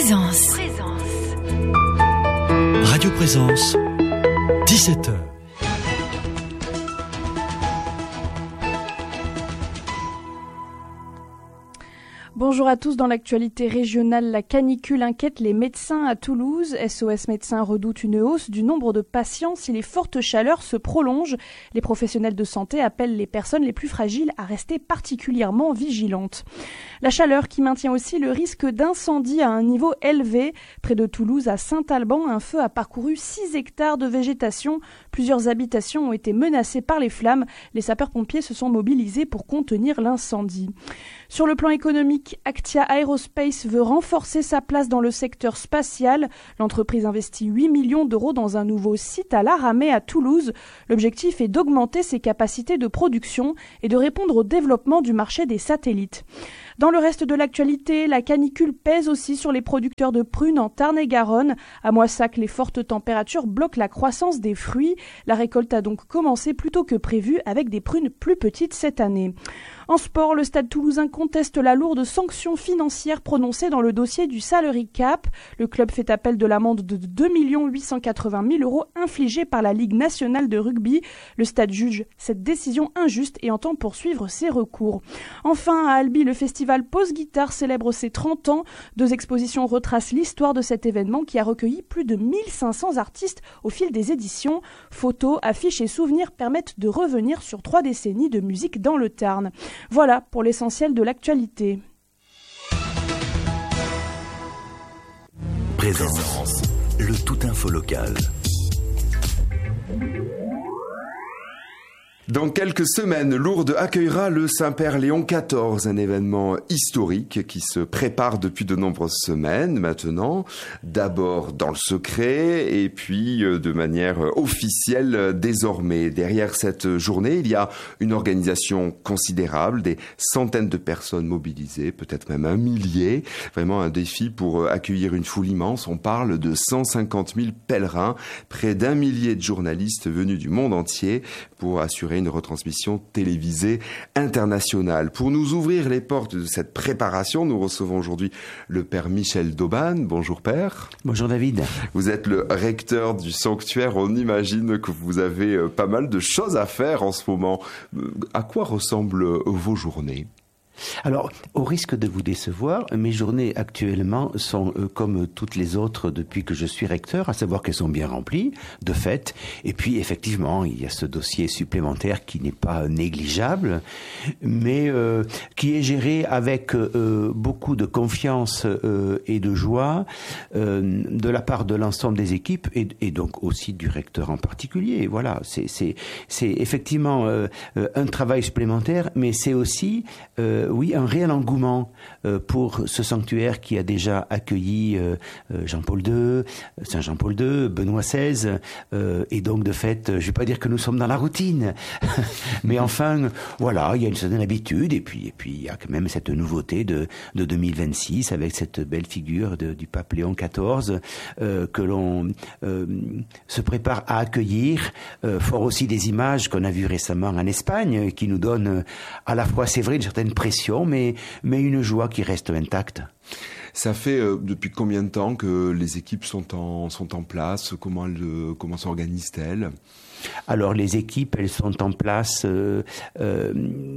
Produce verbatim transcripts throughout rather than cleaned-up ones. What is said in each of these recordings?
Présence. Présence. Radio Présence, dix-sept heures. Bonjour à tous. Dans l'actualité régionale, la canicule inquiète les médecins à Toulouse. S O S Médecins redoute une hausse du nombre de patients si les fortes chaleurs se prolongent. Les professionnels de santé appellent les personnes les plus fragiles à rester particulièrement vigilantes. La chaleur qui maintient aussi le risque d'incendie à un niveau élevé. Près de Toulouse, à Saint-Alban, un feu a parcouru six hectares de végétation. Plusieurs habitations ont été menacées par les flammes. Les sapeurs-pompiers se sont mobilisés pour contenir l'incendie. Sur le plan économique, Actia Aerospace veut renforcer sa place dans le secteur spatial. L'entreprise investit huit millions d'euros dans un nouveau site à l'Aramée à Toulouse. L'objectif est d'augmenter ses capacités de production et de répondre au développement du marché des satellites. Dans le reste de l'actualité, la canicule pèse aussi sur les producteurs de prunes en Tarn-et-Garonne. À Moissac, les fortes températures bloquent la croissance des fruits. La récolte a donc commencé plus tôt que prévu avec des prunes plus petites cette année. En sport, le Stade toulousain conteste la lourde sanction financière prononcée dans le dossier du Salary Cap. Le club fait appel de l'amende de deux millions huit cent quatre-vingt mille euros infligée par la Ligue nationale de rugby. Le Stade juge cette décision injuste et entend poursuivre ses recours. Enfin, à Albi, le festival Pause Guitare célèbre ses trente ans. Deux expositions retracent l'histoire de cet événement qui a recueilli plus de mille cinq cents artistes au fil des éditions. Photos, affiches et souvenirs permettent de revenir sur trois décennies de musique dans le Tarn. Voilà pour l'essentiel de l'actualité. Présence, le tout info local. Dans quelques semaines, Lourdes accueillera le Saint-Père Léon quatorze, un événement historique qui se prépare depuis de nombreuses semaines maintenant. D'abord dans le secret et puis de manière officielle désormais. Derrière cette journée, il y a une organisation considérable, des centaines de personnes mobilisées, peut-être même un millier. Vraiment un défi pour accueillir une foule immense. On parle de cent cinquante mille pèlerins, près d'un millier de journalistes venus du monde entier pour assurer une retransmission télévisée internationale. Pour nous ouvrir les portes de cette préparation, nous recevons aujourd'hui le père Michel Dauban. Bonjour père. Bonjour David. Vous êtes le recteur du sanctuaire. On imagine que vous avez pas mal de choses à faire en ce moment. À quoi ressemblent vos journées ? Alors, au risque de vous décevoir, mes journées actuellement sont euh, comme toutes les autres depuis que je suis recteur, à savoir qu'elles sont bien remplies, de fait. Et puis, effectivement, il y a ce dossier supplémentaire qui n'est pas négligeable, mais euh, qui est géré avec euh, beaucoup de confiance euh, et de joie euh, de la part de l'ensemble des équipes et, et donc aussi du recteur en particulier. Voilà, c'est, c'est, c'est effectivement euh, un travail supplémentaire, mais c'est aussi... Euh, oui, un réel engouement euh, pour ce sanctuaire qui a déjà accueilli euh, Jean-Paul deux, Saint Jean-Paul deux, Benoît seize, euh, et donc de fait, je ne vais pas dire que nous sommes dans la routine, mais enfin, voilà, il y a une certaine habitude, et puis, et puis il y a quand même cette nouveauté de, de deux mille vingt-six avec cette belle figure de, du pape Léon quatorze euh, que l'on euh, se prépare à accueillir, euh, fort aussi des images qu'on a vues récemment en Espagne, qui nous donnent à la fois, c'est vrai, une certaine pression, mais, mais une joie qui reste intacte. Ça fait euh, depuis combien de temps que les équipes sont en, sont en place ? Comment, elles, comment s'organisent-elles ? Alors les équipes, elles sont en place euh, euh,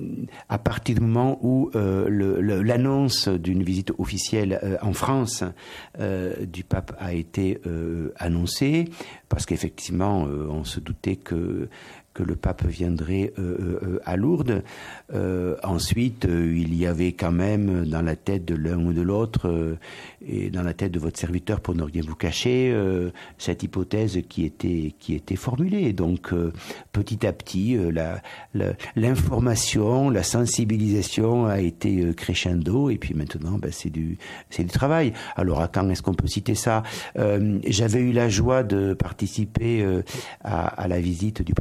à partir du moment où euh, le, le, l'annonce d'une visite officielle euh, en France euh, du pape a été euh, annoncée, parce qu'effectivement, euh, on se doutait que que le pape viendrait euh, euh, à Lourdes. Euh, ensuite, euh, il y avait quand même dans la tête de l'un ou de l'autre, euh, et dans la tête de votre serviteur, pour ne rien vous cacher, euh, cette hypothèse qui était qui était formulée. Donc, euh, petit à petit, euh, la, la, l'information, la sensibilisation a été euh, crescendo, et puis maintenant, ben, c'est du c'est du travail. Alors, à quand est-ce qu'on peut citer ça ? euh, J'avais eu la joie de participer euh, à, à la visite du président de la République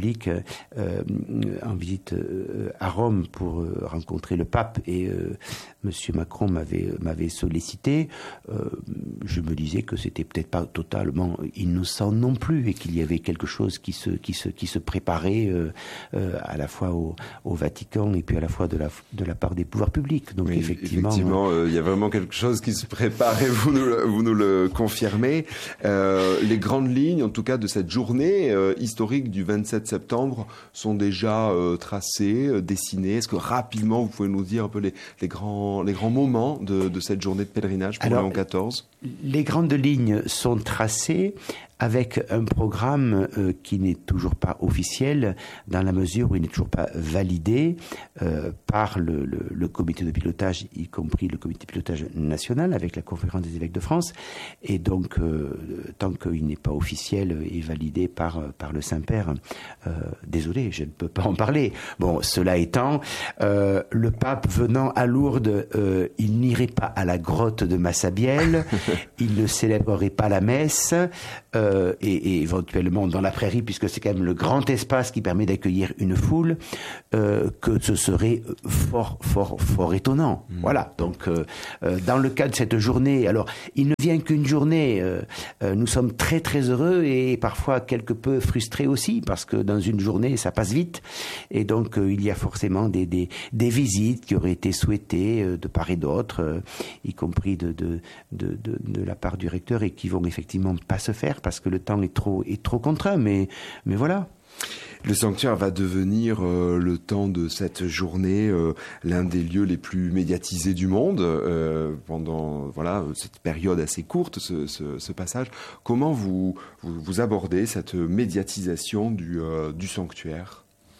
public euh, en visite euh, à Rome pour euh, rencontrer le pape et euh, Monsieur Macron m'avait m'avait sollicité. Euh, je me disais que c'était peut-être pas totalement innocent non plus et qu'il y avait quelque chose qui se qui se qui se préparait euh, euh, à la fois au, au Vatican et puis à la fois de la de la part des pouvoirs publics. Donc oui, effectivement, effectivement, euh, il y a vraiment quelque chose qui se prépare et vous nous le, vous nous le confirmez. Euh, les grandes lignes, en tout cas, de cette journée euh, historique du vingt-sept septembre sont déjà euh, tracées, euh, dessinées. Est-ce que rapidement vous pouvez nous dire un peu les, les grands les grands moments de, de cette journée de pèlerinage pour Léon quatorze? Les grandes lignes sont tracées avec un programme euh, qui n'est toujours pas officiel, dans la mesure où il n'est toujours pas validé euh, par le, le, le comité de pilotage, y compris le comité de pilotage national, avec la conférence des évêques de France. Et donc, euh, tant qu'il n'est pas officiel et validé par, par le Saint-Père, euh, désolé, je ne peux pas en parler. Bon, cela étant, euh, le pape venant à Lourdes, euh, il n'irait pas à la grotte de Massabielle, il ne célébrerait pas la messe, euh, Et, et éventuellement dans la prairie, puisque c'est quand même le grand espace qui permet d'accueillir une foule, euh, que ce serait fort, fort, fort étonnant. Mmh. Voilà. Donc, euh, euh, dans le cadre de cette journée, alors, il ne vient qu'une journée. Euh, euh, nous sommes très, très heureux et parfois quelque peu frustrés aussi, parce que dans une journée, ça passe vite. Et donc, euh, il y a forcément des, des, des visites qui auraient été souhaitées euh, de part et d'autre, euh, y compris de, de, de, de, de la part du recteur, et qui vont effectivement pas se faire, parce que le temps est trop, est trop contraint, mais, mais voilà. Le sanctuaire va devenir, euh, le temps de cette journée, euh, l'un des lieux les plus médiatisés du monde, euh, pendant voilà, cette période assez courte, ce, ce, ce passage. Comment vous, vous, vous abordez cette médiatisation du, euh, du sanctuaire ?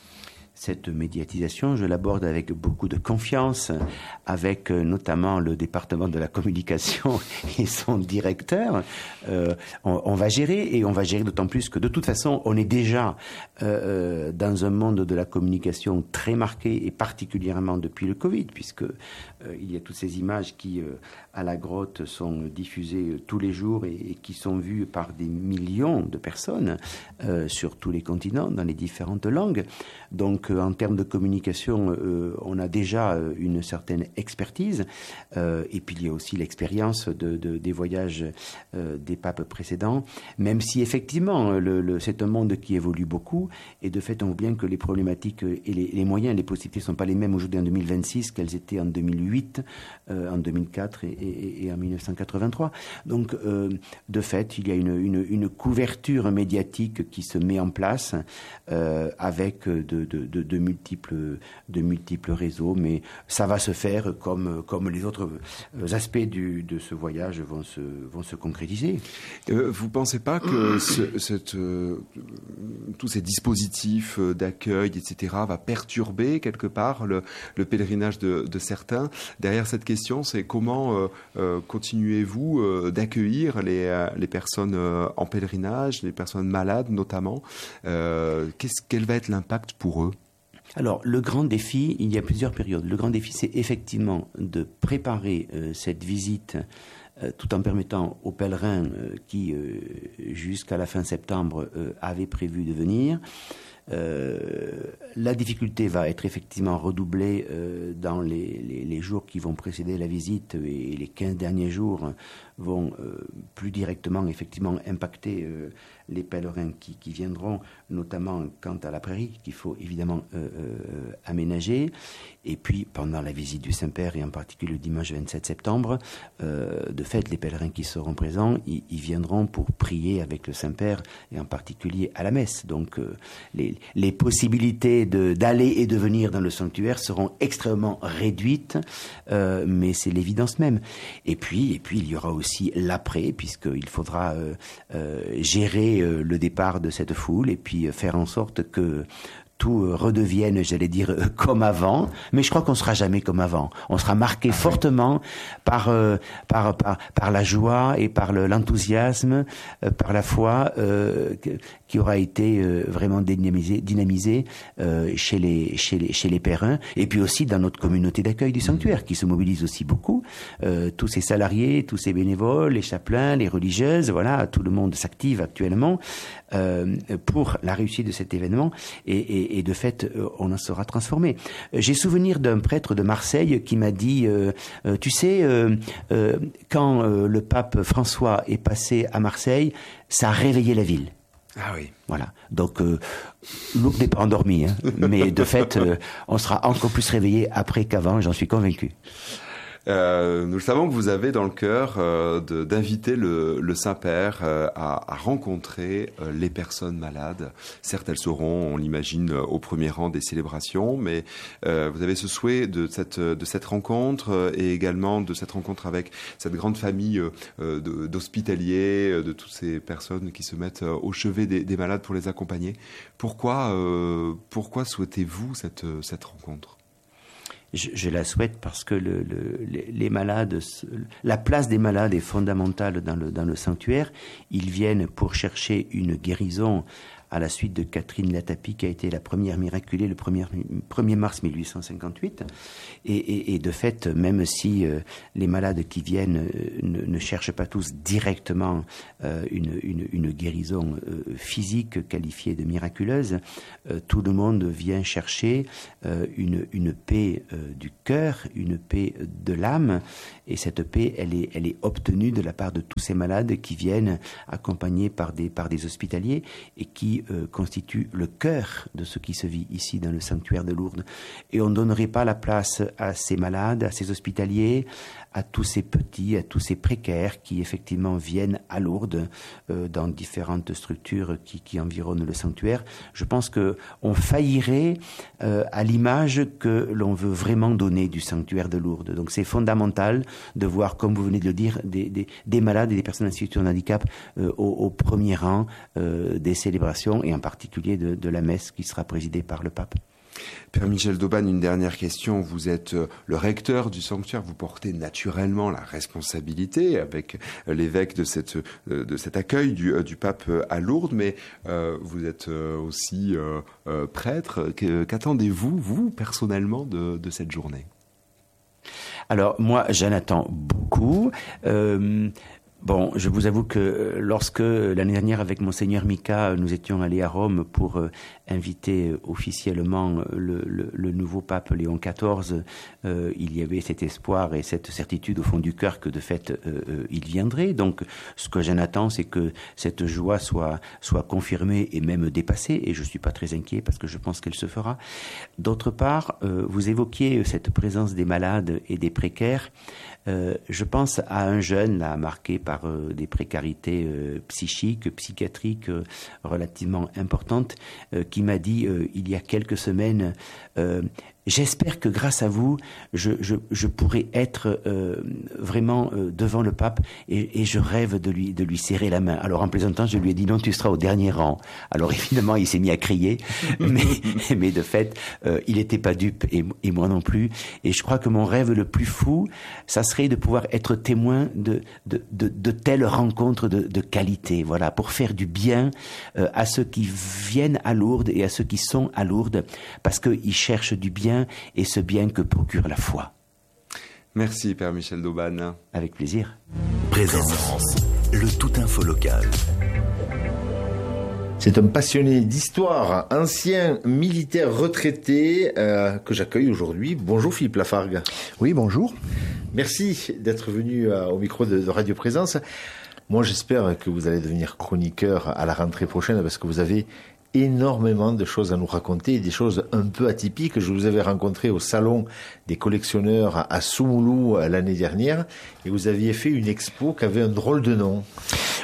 Cette médiatisation, je l'aborde avec beaucoup de confiance, avec euh, notamment le département de la communication et son directeur. Euh, on, on va gérer, et on va gérer d'autant plus que de toute façon, on est déjà euh, dans un monde de la communication très marqué, et particulièrement depuis le Covid, puisque euh, il y a toutes ces images qui, euh, à la grotte, sont diffusées tous les jours et, et qui sont vues par des millions de personnes euh, sur tous les continents, dans les différentes langues. Donc, en termes de communication, euh, on a déjà une certaine expertise. Euh, et puis, il y a aussi l'expérience de, de, des voyages euh, des papes précédents. Même si, effectivement, le, le, c'est un monde qui évolue beaucoup. Et de fait, on voit bien que les problématiques et les, les moyens, les possibilités ne sont pas les mêmes aujourd'hui en deux mille vingt-six qu'elles étaient en deux mille huit, euh, en deux mille quatre et, et, et en mille neuf cent quatre-vingt-trois. Donc, euh, de fait, il y a une, une, une couverture médiatique qui se met en place euh, avec de, de, de, de, multiples, de multiples réseaux, mais ça va se faire comme, comme les autres aspects du, de ce voyage vont se, vont se concrétiser. Euh, vous ne pensez pas que ce, cette, euh, tous ces dispositifs d'accueil, et cetera, va perturber quelque part le, le pèlerinage de, de certains? Derrière cette question, c'est comment euh, euh, continuez-vous euh, d'accueillir les, euh, les personnes euh, en pèlerinage, les personnes malades notamment? euh, qu'est-ce, Quel va être l'impact pour eux? Alors, le grand défi, il y a plusieurs périodes. Le grand défi, c'est effectivement de préparer euh, cette visite euh, tout en permettant aux pèlerins euh, qui, euh, jusqu'à la fin septembre, euh, avaient prévu de venir. Euh, la difficulté va être effectivement redoublée euh, dans les, les, les jours qui vont précéder la visite, et les quinze derniers jours vont euh, plus directement effectivement impacter euh, les pèlerins qui, qui viendront, notamment quant à la prairie qu'il faut évidemment euh, euh, aménager. Et puis pendant la visite du Saint-Père, et en particulier le dimanche vingt-sept septembre, euh, de fait les pèlerins qui seront présents, ils, ils viendront pour prier avec le Saint-Père, et en particulier à la messe. Donc euh, les, les possibilités de, d'aller et de venir dans le sanctuaire seront extrêmement réduites, euh, mais c'est l'évidence même. Et puis, et puis il y aura aussi l'après, puisqu'il faudra euh, euh, gérer euh, le départ de cette foule, et puis euh, faire en sorte que tout redevienne, j'allais dire, comme avant. Mais je crois qu'on sera jamais comme avant. On sera marqué fortement par euh, par, par par la joie et par le, l'enthousiasme, euh, par la foi euh, qui aura été euh, vraiment dynamisée, dynamisée euh, chez les chez les chez les pèlerins, et puis aussi dans notre communauté d'accueil du sanctuaire qui se mobilise aussi beaucoup. Euh, tous ces salariés, tous ces bénévoles, les chapelains, les religieuses, voilà, tout le monde s'active actuellement euh, pour la réussite de cet événement, et, et, et de fait, on en sera transformé. J'ai souvenir d'un prêtre de Marseille qui m'a dit, euh, euh, tu sais, euh, euh, quand euh, le pape François est passé à Marseille, ça a réveillé la ville. Ah oui. Voilà. Donc, euh, Lourdes n'est pas endormi, hein, mais de fait, euh, on sera encore plus réveillé après qu'avant, j'en suis convaincu. Euh, nous le savons que vous avez dans le cœur euh, de, d'inviter le, le Saint-Père euh, à, à rencontrer euh, les personnes malades. Certes, elles seront, on l'imagine, au premier rang des célébrations, mais euh, vous avez ce souhait de cette, de cette rencontre euh, et également de cette rencontre avec cette grande famille euh, de, d'hospitaliers, euh, de toutes ces personnes qui se mettent euh, au chevet des, des malades pour les accompagner. Pourquoi, euh, pourquoi souhaitez-vous cette, cette rencontre ? Je, je la souhaite parce que le, le, les, les malades, la place des malades est fondamentale dans le, dans le sanctuaire. Ils viennent pour chercher une guérison à la suite de Catherine Latapie, qui a été la première miraculée le premier mars mille huit cent cinquante-huit. Et, et, et de fait, même si euh, les malades qui viennent euh, ne, ne cherchent pas tous directement euh, une, une, une guérison euh, physique qualifiée de miraculeuse, euh, tout le monde vient chercher euh, une, une paix euh, du cœur, une paix de l'âme. Et cette paix, elle est, elle est obtenue de la part de tous ces malades qui viennent accompagnés par des, par des hospitaliers et qui euh, constituent le cœur de ce qui se vit ici dans le sanctuaire de Lourdes. Et on ne donnerait pas la place à ces malades, à ces hospitaliers, à tous ces petits, à tous ces précaires qui effectivement viennent à Lourdes euh, dans différentes structures qui, qui environnent le sanctuaire. Je pense que on faillirait euh, à l'image que l'on veut vraiment donner du sanctuaire de Lourdes. Donc c'est fondamental de voir, comme vous venez de le dire, des, des, des malades et des personnes en situation de handicap euh, au, au premier rang euh, des célébrations, et en particulier de, de la messe qui sera présidée par le pape. Père Michel d'Aubagne, une dernière question. Vous êtes le recteur du sanctuaire, vous portez naturellement la responsabilité avec l'évêque de, cette, de cet accueil du, du pape à Lourdes, mais euh, vous êtes aussi euh, euh, prêtre. Qu'attendez-vous, vous, personnellement, de, de cette journée ? Alors, moi, j'en attends beaucoup. Euh, Bon, je vous avoue que lorsque l'année dernière, avec Monseigneur Mika, nous étions allés à Rome pour euh, inviter officiellement le, le, le nouveau pape Léon quatorze, euh, il y avait cet espoir et cette certitude au fond du cœur que de fait euh, euh, il viendrait. Donc, ce que j'en attends, c'est que cette joie soit soit confirmée et même dépassée. Et je suis pas très inquiet parce que je pense qu'elle se fera. D'autre part, euh, vous évoquiez cette présence des malades et des précaires. Euh, je pense à un jeune là marqué par euh, des précarités euh, psychiques, psychiatriques euh, relativement importantes, euh, qui m'a dit euh, il y a quelques semaines euh, j'espère que grâce à vous, je, je, je pourrai être euh, vraiment euh, devant le pape et, et je rêve de lui, de lui serrer la main. Alors en plaisantant, je lui ai dit non, tu seras au dernier rang. Alors évidemment, il s'est mis à crier, mais, mais de fait, euh, il n'était pas dupe et, et moi non plus. Et je crois que mon rêve le plus fou, ça serait de pouvoir être témoin de, de, de, de telles rencontres de, de qualité, voilà, pour faire du bien euh, à ceux qui viennent à Lourdes et à ceux qui sont à Lourdes, parce qu'ils cherchent du bien et ce bien que procure la foi. Merci Père Michel d'Aubagne. Avec plaisir. Présence, le tout info local. C'est un passionné d'histoire, ancien militaire retraité euh, que j'accueille aujourd'hui. Bonjour Philippe Lafargue. Oui, bonjour. Merci d'être venu euh, au micro de, de Radio Présence. Moi, j'espère que vous allez devenir chroniqueur à la rentrée prochaine parce que vous avez énormément de choses à nous raconter, des choses un peu atypiques. Je vous avais rencontré au salon des collectionneurs à Soumoulou l'année dernière et vous aviez fait une expo qui avait un drôle de nom.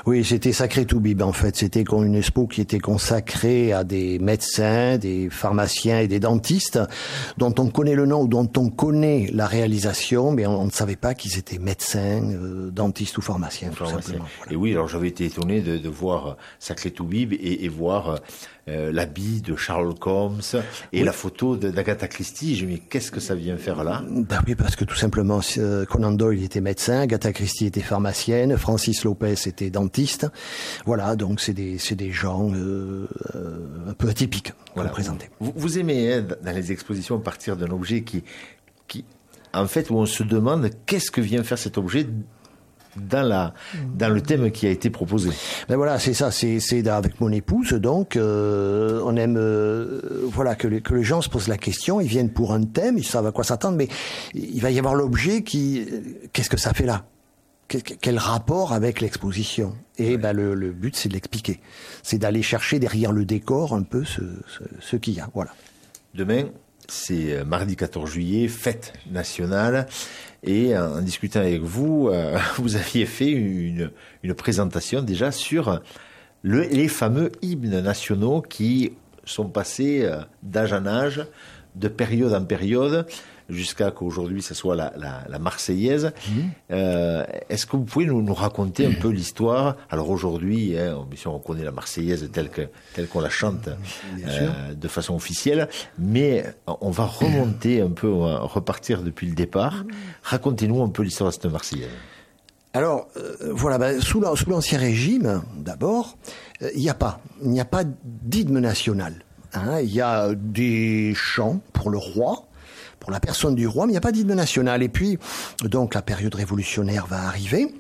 Oui, c'était Sacré Toubib en fait. C'était une expo qui était consacrée à des médecins, des pharmaciens et des dentistes dont on connaît le nom ou dont on connaît la réalisation, mais on, on ne savait pas qu'ils étaient médecins, euh, dentistes ou pharmaciens. Tout simplement. Voilà. Et oui, alors j'avais été étonné de, de voir Sacré Toubib et, et voir euh, l'habit de Sherlock Holmes et oui. la photo de, d'Agatha Christie. J'ai dit, mais qu'est-ce que ça vient faire là? Ben oui, parce que tout simplement, euh, Conan Doyle était médecin, Agatha Christie était pharmacienne, Francis Lopez était dentiste. Voilà, donc c'est des, c'est des gens euh, euh, un peu atypiques voilà, représentés. Vous, vous aimez, hein, dans les expositions, partir d'un objet qui, qui, en fait, où on se demande qu'est-ce que vient faire cet objet dans la dans le thème qui a été proposé. Ben voilà, c'est ça, c'est c'est avec mon épouse donc euh, on aime euh, voilà que les que les gens se posent la question, ils viennent pour un thème, ils savent à quoi s'attendre, mais il va y avoir l'objet qui qu'est-ce que ça fait là? Quel, quel rapport avec l'exposition? Et ouais. ben le, le but c'est de l'expliquer, c'est d'aller chercher derrière le décor un peu ce ce, ce qu'il y a. Voilà. Demain, c'est mardi quatorze juillet, fête nationale. Et en discutant avec vous, euh, vous aviez fait une, une présentation déjà sur le, les fameux hymnes nationaux qui sont passés euh, d'âge en âge, de période en période, jusqu'à qu'aujourd'hui ça soit la, la, la Marseillaise. Mmh. Euh, est-ce que vous pouvez nous, nous raconter un peu l'histoire? Alors aujourd'hui, hein, on connaît la Marseillaise telle que telle qu'on la chante euh, de façon officielle, mais on va remonter un peu, on va repartir depuis le départ. Racontez-nous un peu l'histoire de cette Marseillaise. Alors euh, voilà, ben, sous, la, sous l'ancien régime, d'abord, il euh, n'y a pas, il n'y a pas d'hymne national. Hein, il y a des chants pour le roi, pour la personne du roi, mais il n'y a pas d'hymne national. Et puis, donc, la période révolutionnaire va arriver.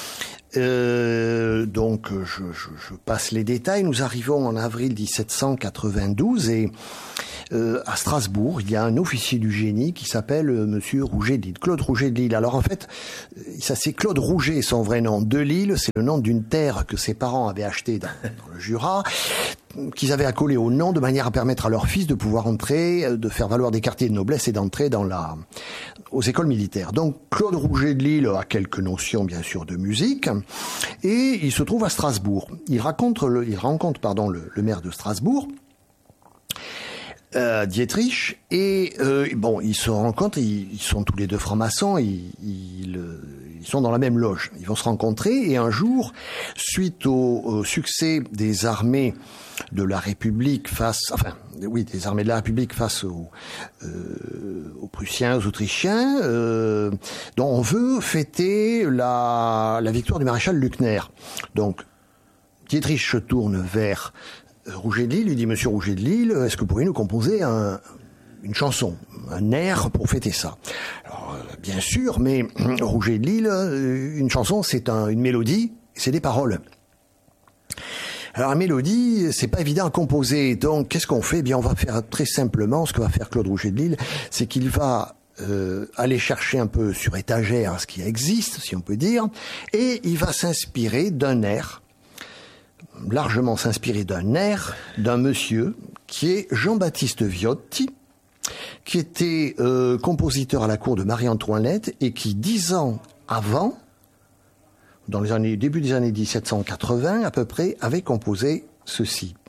Euh, donc, je, je, je passe les détails. Nous arrivons en avril dix-sept cent quatre-vingt-douze et euh, à Strasbourg, il y a un officier du génie qui s'appelle euh, Monsieur Rouget de Lille, Claude Rouget de Lille. Alors en fait, ça c'est Claude Rouget, son vrai nom. De Lille, c'est le nom d'une terre que ses parents avaient achetée dans, dans le Jura, qu'ils avaient accolé au nom de manière à permettre à leur fils de pouvoir entrer, de faire valoir des quartiers de noblesse et d'entrer dans la, aux écoles militaires. Donc Claude Rouget de Lille a quelques notions bien sûr de musique et il se trouve à Strasbourg. Il raconte, le, il rencontre pardon le, le maire de Strasbourg, euh, Dietrich, et euh, bon ils se rencontrent, ils, ils sont tous les deux francs-maçons, ils, ils, ils sont dans la même loge. Ils vont se rencontrer et un jour, suite au, au succès des armées de la République face, enfin, oui, des armées de la République face aux, euh, aux Prussiens, aux Autrichiens, euh, dont on veut fêter la, la victoire du maréchal Luckner. Donc, Dietrich se tourne vers Rouget de Lille, lui dit, Monsieur Rouget de Lille, est-ce que vous pourriez nous composer un, une chanson, un air pour fêter ça? Alors, euh, bien sûr, mais Rouget de Lille, une chanson, c'est un, une mélodie, c'est des paroles. Alors la mélodie, c'est pas évident à composer. Donc qu'est-ce qu'on fait? Eh bien, on va faire très simplement ce que va faire Claude Rouget de Lille, c'est qu'il va euh, aller chercher un peu sur étagère ce qui existe, si on peut dire, et il va s'inspirer d'un air, largement s'inspirer d'un air d'un monsieur qui est Jean-Baptiste Viotti, qui était euh, compositeur à la cour de Marie-Antoinette et qui dix ans avant, dans les années, début des années dix-sept cent quatre-vingts à peu près, avait composé ceci.